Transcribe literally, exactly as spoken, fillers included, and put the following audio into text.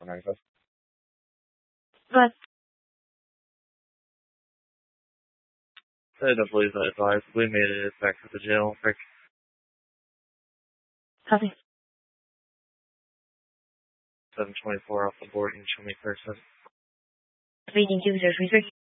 access. But I don't believe that advised. We made it back to the jail. Frick. copy. seven twenty-four off the board and show me person. Speaking to zero three three.